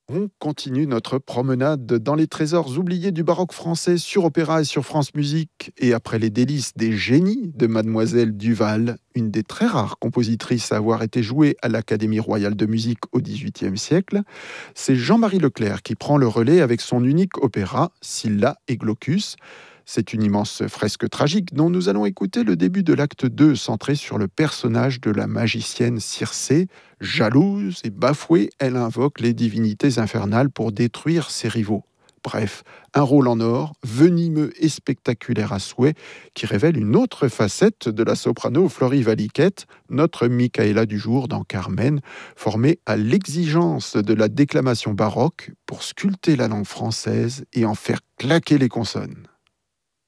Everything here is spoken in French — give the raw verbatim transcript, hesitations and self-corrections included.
On continue notre promenade dans les trésors oubliés du baroque français sur Opéra et sur France Musique. Et après les délices des génies de Mademoiselle Duval, une des très rares compositrices à avoir été jouée à l'Académie royale de musique au dix-huitième siècle, c'est Jean-Marie Leclerc qui prend le relais avec son unique opéra, Scylla et Glaucus. C'est une immense fresque tragique dont nous allons écouter le début de l'acte deux, centré sur le personnage de la magicienne Circé. Jalouse et bafouée, elle invoque les divinités infernales pour détruire ses rivaux. Bref, un rôle en or, venimeux et spectaculaire à souhait, qui révèle une autre facette de la soprano Florie Valiquette, notre Michaela du jour dans Carmen, formée à l'exigence de la déclamation baroque pour sculpter la langue française et en faire claquer les consonnes.